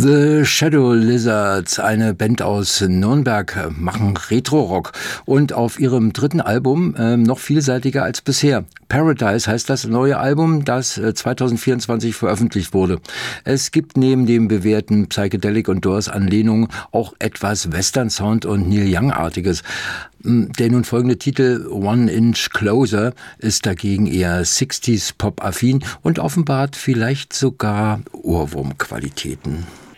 The Shadow Lizards, eine Band aus Nürnberg, machen Retro-Rock und auf ihrem dritten Album noch vielseitiger als bisher. Paradise heißt das neue Album, das 2024 veröffentlicht wurde. Es gibt neben dem bewährten Psychedelic und Doors-Anlehnungen auch etwas Western-Sound und Neil Young-artiges. Der nun folgende Titel One Inch Closer ist dagegen eher 60s Pop-affin und offenbart vielleicht sogar Ohrwurmqualitäten.